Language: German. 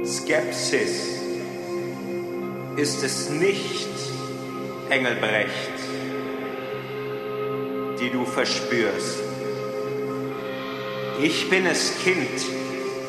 Skepsis ist es nicht, Engelbrecht, die du verspürst. Ich bin es, Kind,